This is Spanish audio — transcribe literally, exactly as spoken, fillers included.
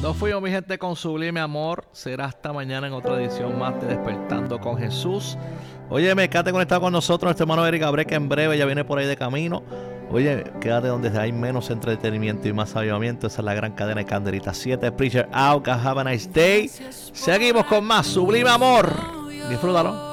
Nos fuimos, mi gente, con Sublime Amor. Será hasta mañana en otra edición más de Despertando con Jesús. Oye, me quédate conectado con nosotros, nuestro hermano Eric Abre, que en breve ya viene por ahí de camino. Oye, quédate donde hay menos entretenimiento y más avivamiento. Esa es la gran cadena de Candelita siete. Preacher out. Have a nice day. Seguimos con más Sublime Amor. Disfrútalo.